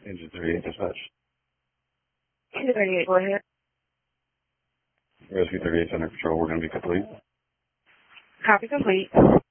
Engine 38 dispatch. Engine 38, go ahead. Rescue 38 under control. We're going to be complete. Copy complete.